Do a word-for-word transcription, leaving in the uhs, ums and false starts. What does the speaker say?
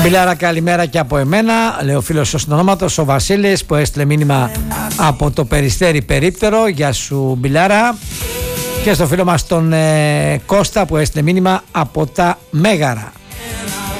Μπιλάρα, καλημέρα και από εμένα. Λέει ο φίλος του ονόματος, ο Βασίλης, που έστειλε μήνυμα από το Περιστέρι Περίπτερο. Γεια σου, Μπιλάρα. Και στο φίλο μας τον ε, Κώστα, που έστειλε μήνυμα από τα Μέγαρα.